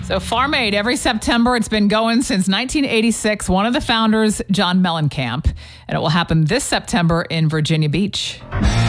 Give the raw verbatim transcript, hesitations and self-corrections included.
So Farm Aid every September. It's been going since nineteen eighty-six. One of the founders, John Mellencamp. And it will happen this September in Virginia Beach.